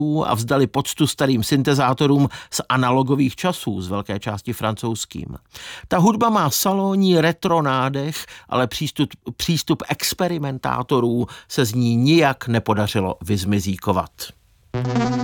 a vzdali poctu starým syntezátorům z analogových časů, z velké části francouzským. Ta hudba má salonní retro nádech, ale přístup experimentátorů se z ní nijak nepodařilo vyzmizíkovat.